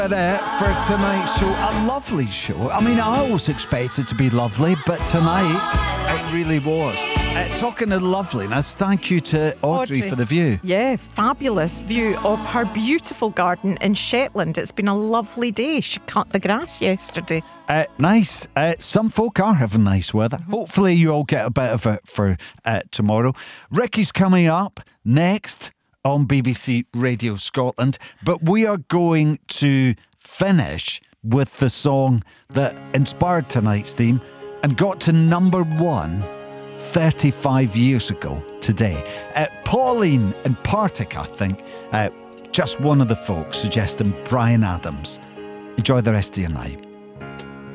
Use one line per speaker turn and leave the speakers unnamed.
For tonight's show, a lovely show. I mean, I always expect it to be lovely, but tonight it really was. Talking of loveliness, thank you to Audrey for the view.
Yeah, fabulous view of her beautiful garden in Shetland. It's been a lovely day. She cut the grass yesterday.
Nice. Some folk are having nice weather. Hopefully you all get a bit of it for tomorrow. Ricky's coming up next on BBC Radio Scotland, but we are going to finish with the song that inspired tonight's theme and got to number 1 35 years ago today. Pauline in Partick, I think, just one of the folks suggesting Bryan Adams. Enjoy the rest of your night.